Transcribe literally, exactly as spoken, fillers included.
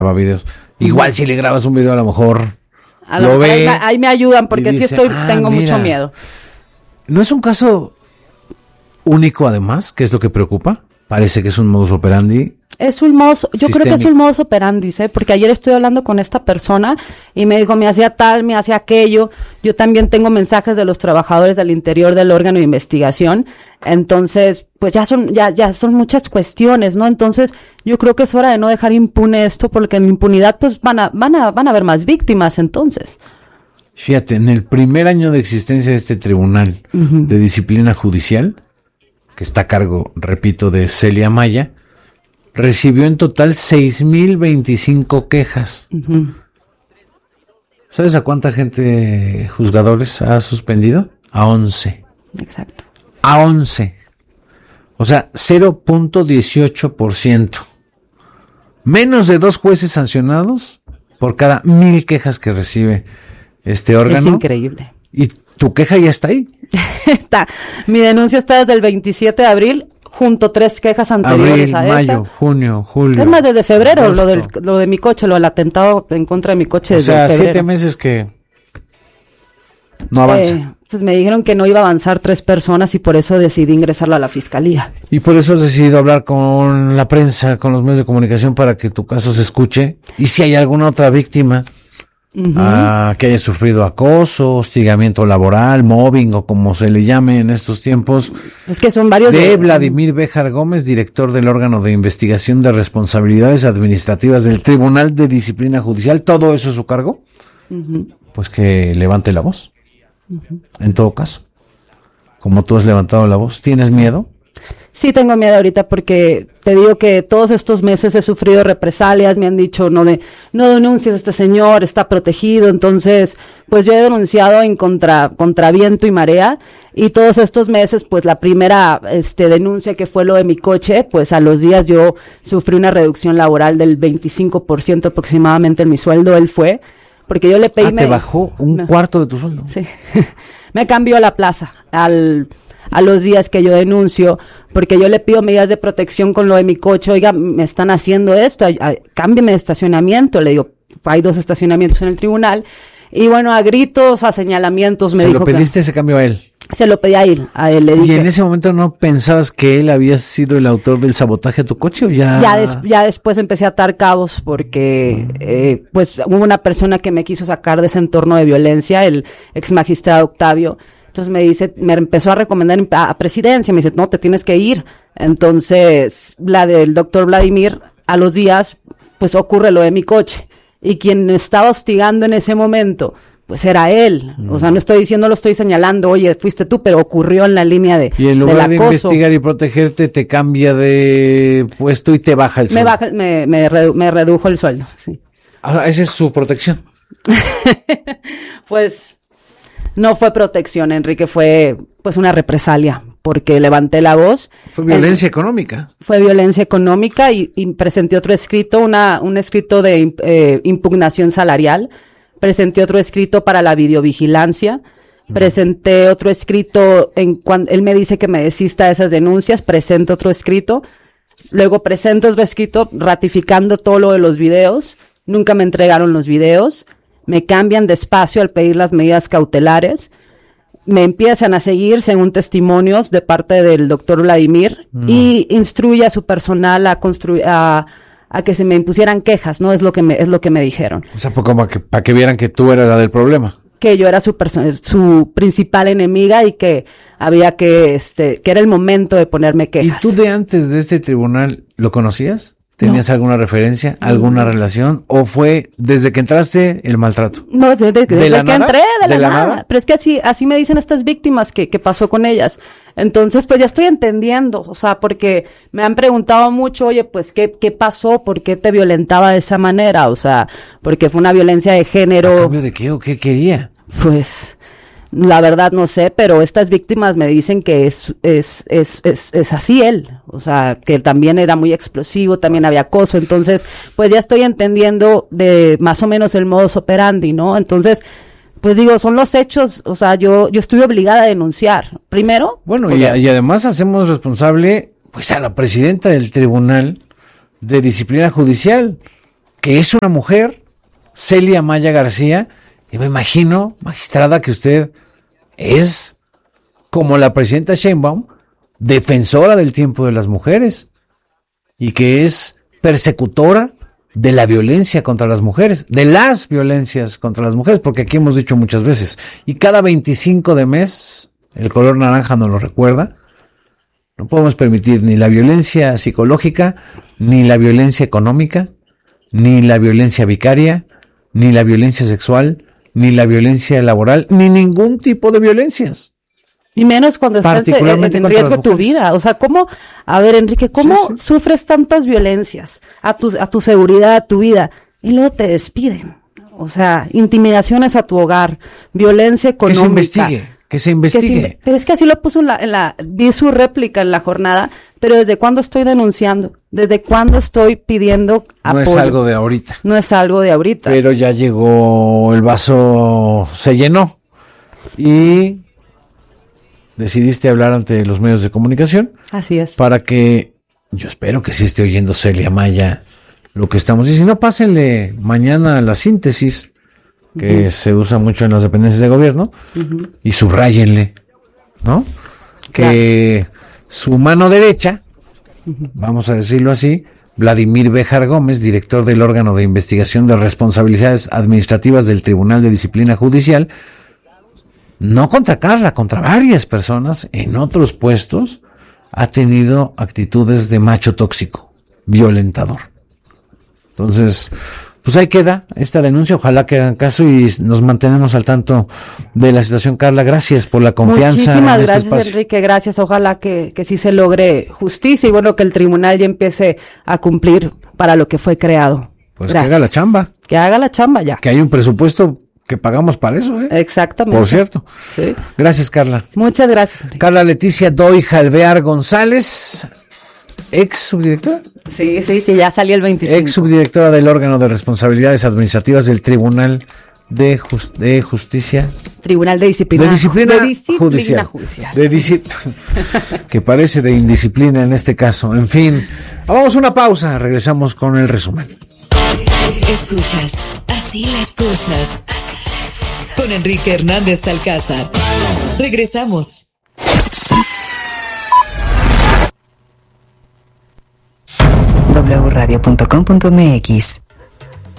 videos. Igual si le grabas un video a lo mejor a lo lo ve. Ahí, ahí me ayudan porque dice, sí estoy, ah, tengo mira. mucho miedo. ¿No es un caso único además? ¿Qué es lo que preocupa? Parece que es un modus operandi. Es un modus, yo sistémico. creo que es un modus operandi, ¿eh? Porque ayer estoy hablando con esta persona y me dijo, me hacía tal, me hacía aquello. Yo también tengo mensajes de los trabajadores del interior del órgano de investigación. Entonces, pues ya son, ya, ya son muchas cuestiones, ¿no? Entonces, yo creo que es hora de no dejar impune esto, porque en impunidad, pues van a, van a, van a haber más víctimas, entonces. Fíjate, en el primer año de existencia de este tribunal uh-huh. de disciplina judicial, que está a cargo, repito, de Celia Maya, recibió en total seis mil veinticinco quejas. Uh-huh. ¿Sabes a cuánta gente juzgadores ha suspendido? A once. Exacto. A once. O sea, cero punto dieciocho por ciento. Menos de dos jueces sancionados por cada mil quejas que recibe este órgano. Es increíble. ¿Y tu queja ya está ahí? Está. Mi denuncia está desde el veintisiete de abril, junto tres quejas anteriores Abril, a mayo, esa. junio, julio. Es más, desde febrero, agosto. lo del, lo de mi coche, lo del atentado en contra de mi coche o desde sea, febrero. siete meses que no avanza. Eh, pues me dijeron que no iba a avanzar tres personas y por eso decidí ingresarlo a la fiscalía. Y por eso has decidido hablar con la prensa, con los medios de comunicación, para que tu caso se escuche. Y si hay alguna otra víctima uh-huh. ah, que haya sufrido acoso, hostigamiento laboral, mobbing o como se le llame en estos tiempos. Es que son varios. De, de Vladimir Béjar Gómez, director del órgano de investigación de responsabilidades administrativas del Tribunal de Disciplina Judicial. ¿Todo eso es su cargo? Uh-huh. Pues que levante la voz. Uh-huh. En todo caso, como tú has levantado la voz, ¿tienes miedo? Sí, tengo miedo ahorita porque te digo que todos estos meses he sufrido represalias, me han dicho no de no denuncies a este señor, está protegido, entonces pues yo he denunciado en contra contra viento y marea y todos estos meses pues la primera este denuncia que fue lo de mi coche, pues a los días yo sufrí una reducción laboral del veinticinco por ciento aproximadamente en mi sueldo, él fue porque yo le pedí... Ah, me, te bajó un no, cuarto de tu sueldo. Sí, me cambió a la plaza, al, a los días que yo denuncio, porque yo le pido medidas de protección con lo de mi coche, oiga, me están haciendo esto, ay, ay, cámbiame de estacionamiento, le digo, hay dos estacionamientos en el tribunal, y bueno, a gritos, a señalamientos me ¿Se dijo... lo pediste que, ese cambio a él? Se lo pedí a él, a él le dije. ¿Y en ese momento no pensabas que él había sido el autor del sabotaje a tu coche o ya...? Ya, des, ya después empecé a atar cabos porque eh, pues hubo una persona que me quiso sacar de ese entorno de violencia, el ex magistrado Octavio. Entonces me dice, me empezó a recomendar a, a presidencia, me dice, no, te tienes que ir. Entonces, la del doctor Vladimir, a los días, pues ocurre lo de mi coche. Y quien me estaba hostigando en ese momento... pues era él, o sea, no estoy diciendo, lo estoy señalando, oye, fuiste tú, pero ocurrió en la línea de y en lugar de acoso. investigar y protegerte, te cambia de puesto y te baja el sueldo. Me baja, me, me, redu- me redujo el sueldo, sí. Ah, esa es su protección. Pues no fue protección, Enrique, fue pues una represalia, porque levanté la voz. Fue violencia en, económica. Fue violencia económica y, y presenté otro escrito, una un escrito de eh, impugnación salarial. Presenté otro escrito para la videovigilancia, uh-huh. presenté otro escrito en cuando él me dice que me desista de esas denuncias, presento otro escrito, luego presento otro escrito ratificando todo lo de los videos, nunca me entregaron los videos, me cambian de espacio al pedir las medidas cautelares, me empiezan a seguir según testimonios de parte del doctor Vladimir uh-huh. y instruye a su personal a construir, a a que se me impusieran quejas, ¿no? Es lo que me, es lo que me dijeron. O sea, como que, para que vieran que tú eras la del problema. Que yo era su perso- su principal enemiga y que había que, este, que era el momento de ponerme quejas. ¿Y tú de antes de este tribunal lo conocías? ¿Tenías no. alguna referencia, alguna no. relación? ¿O fue desde que entraste el maltrato? No, desde, desde ¿De que nada? entré, de, ¿De la, la nada. nada. Pero es que así, así me dicen estas víctimas que, que pasó con ellas. Entonces, pues ya estoy entendiendo, o sea, porque me han preguntado mucho, oye, pues, ¿qué, qué pasó? ¿Por qué te violentaba de esa manera? O sea, porque fue una violencia de género. ¿A cambio de qué o qué quería? Pues... la verdad no sé, pero estas víctimas me dicen que es, es, es, es, es así él, o sea, que él también era muy explosivo, también había acoso, entonces, pues ya estoy entendiendo de más o menos el modus operandi, ¿no? Entonces, pues digo, son los hechos, o sea, yo, yo estoy obligada a denunciar, primero. Bueno, porque... y, y además hacemos responsable, pues, a la presidenta del Tribunal de Disciplina Judicial, que es una mujer, Celia Maya García, y me imagino, magistrada, que usted es, como la presidenta Sheinbaum, defensora del tiempo de las mujeres, y que es persecutora de la violencia contra las mujeres, de las violencias contra las mujeres, porque aquí hemos dicho muchas veces, y cada veinticinco de mes, el color naranja nos lo recuerda, no podemos permitir ni la violencia psicológica, ni la violencia económica, ni la violencia vicaria, ni la violencia sexual, ni la violencia laboral, ni ningún tipo de violencias. Y menos cuando estás en, en riesgo tu vida. O sea, ¿cómo? A ver, Enrique, ¿cómo sí, sí. sufres tantas violencias a tu, a tu seguridad, a tu vida? Y luego te despiden. O sea, intimidaciones a tu hogar, violencia económica. Que se investigue, que se investigue. Que se, pero es que así lo puso en la, en la, vi su réplica en la jornada, pero ¿desde cuándo estoy denunciando? ¿Desde cuándo estoy pidiendo apoyo? No es algo de ahorita. No es algo de ahorita. Pero ya llegó, el vaso se llenó. Y decidiste hablar ante los medios de comunicación. Así es. Para que, yo espero que sí esté oyendo Celia Maya lo que estamos diciendo. Si no, pásenle mañana la síntesis, que uh-huh. se usa mucho en las dependencias de gobierno, uh-huh. y subrayenle, ¿no? Que claro. Su mano derecha, uh-huh. vamos a decirlo así, Vladimir Béjar Gómez, director del órgano de investigación de responsabilidades administrativas del Tribunal de Disciplina Judicial, no contra Carla, contra varias personas en otros puestos, ha tenido actitudes de macho tóxico, violentador. Entonces, pues ahí queda esta denuncia, ojalá que hagan caso y nos mantenemos al tanto de la situación. Carla, gracias por la confianza. Muchísimas en gracias, este espacio. Enrique, gracias, ojalá que, que sí se logre justicia y bueno, que el tribunal ya empiece a cumplir para lo que fue creado. Pues gracias. Que haga la chamba. Que haga la chamba ya. Que hay un presupuesto que pagamos para eso, ¿eh? Exactamente. Por cierto. Sí. Gracias, Carla. Muchas gracias, Enrique. Carla Leticia Doy Jalvear González, ex subdirectora. Sí, sí, sí, ya salió el veinticinco. Ex subdirectora del órgano de responsabilidades administrativas del Tribunal de, Just- de Justicia. Tribunal de Disciplina. De Disciplina, de disciplina Judicial. judicial. De disci- que parece de indisciplina en este caso. En fin, vamos a una pausa, regresamos con el resumen. Escuchas Así las cosas con Enrique Hernández Alcázar. Regresamos. doble u radio punto com punto m x